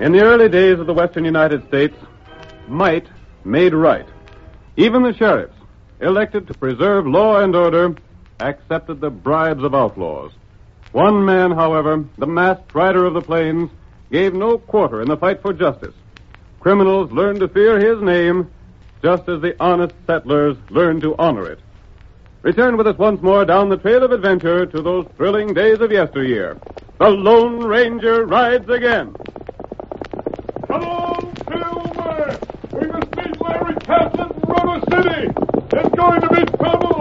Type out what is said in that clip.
In the early days of the western United States, might made right. Even the sheriffs, elected to preserve law and order, accepted the bribes of outlaws. One man, however, the masked rider of the plains, gave no quarter in the fight for justice. Criminals learned to fear his name, just as the honest settlers learned to honor it. Return with us once more down the trail of adventure to those thrilling days of yesteryear. The Lone Ranger rides again.